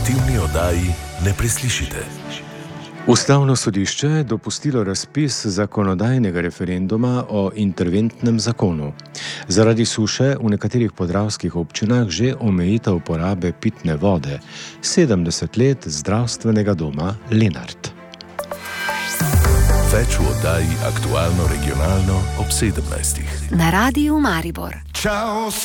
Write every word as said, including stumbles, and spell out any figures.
informativni oddaji ne preslišite. Ustavno sodišče je dopustilo razpis zakonodajnega referenduma o interventnem zakonu. Zaradi suše v nekaterih podravskih občinah že omejitev porabe pitne vode. sedemdeset let zdravstvenega doma Lenart. Več v oddaji Aktualno regionalno ob sedemnajstih. Na Radiu Maribor. Ciao.